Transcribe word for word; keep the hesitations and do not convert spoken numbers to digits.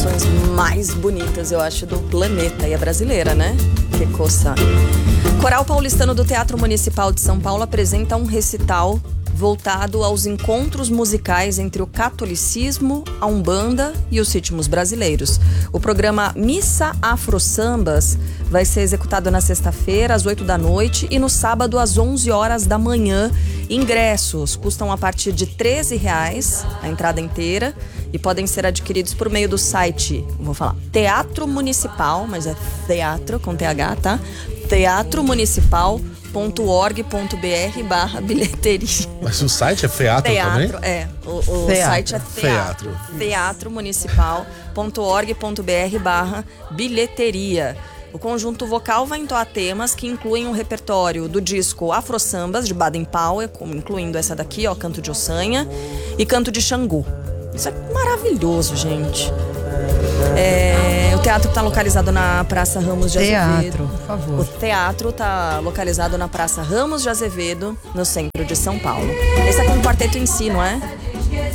canções mais bonitas, eu acho, do planeta. E é brasileira, né? Que coça. Coral Paulistano do Teatro Municipal de São Paulo apresenta um recital voltado aos encontros musicais entre o catolicismo, a Umbanda e os ritmos brasileiros. O programa Missa Afro Sambas vai ser executado na sexta-feira, às oito da noite, e no sábado, às onze horas da manhã. Ingressos custam a partir de treze reais, a entrada inteira, e podem ser adquiridos por meio do site, vou falar, Teatro Municipal, mas é teatro com T H, tá? teatro municipal ponto org ponto br barra bilheteria. Mas o site é teatro, teatro também? É, o, o site é teatro. Teatro. teatro municipal ponto org ponto br barra bilheteria. O conjunto vocal vai entoar temas que incluem um repertório do disco Afro Sambas, de Baden Powell, incluindo essa daqui, ó, Canto de Ossanha, e Canto de Xangô. Isso é maravilhoso, gente. É, o teatro está localizado na Praça Ramos de Azevedo. Teatro, por favor. O teatro está localizado na Praça Ramos de Azevedo, no centro de São Paulo. Esse é com o quarteto em si, não é?